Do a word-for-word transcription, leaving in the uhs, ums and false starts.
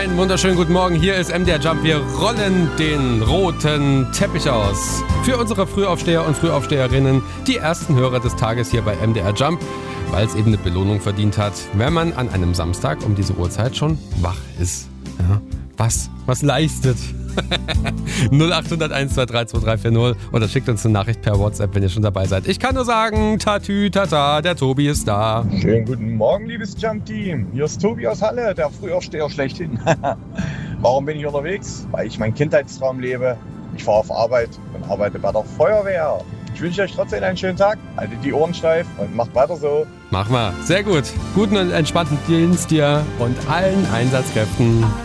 Einen wunderschönen guten Morgen, hier ist M D R Jump. Wir rollen den roten Teppich aus. Für unsere Frühaufsteher und Frühaufsteherinnen, die ersten Hörer des Tages hier bei M D R Jump, weil es eben eine Belohnung verdient hat, wenn man an einem Samstag um diese Uhrzeit schon wach ist. Ja, was? Was leistet? null acht null null eins zwei drei zwei drei vier null oder schickt uns eine Nachricht per WhatsApp, wenn ihr schon dabei seid. Ich kann nur sagen, tatü, tata, der Tobi ist da. Schönen guten Morgen, liebes Jump-Team. Hier ist Tobi aus Halle, der Frühaufsteher schlechthin. Warum bin ich unterwegs? Weil ich meinen Kindheitstraum lebe. Ich fahre auf Arbeit und arbeite bei der Feuerwehr. Ich wünsche euch trotzdem einen schönen Tag. Haltet die Ohren steif und macht weiter so. Mach mal. Sehr gut. Guten und entspannten Dienst dir und allen Einsatzkräften.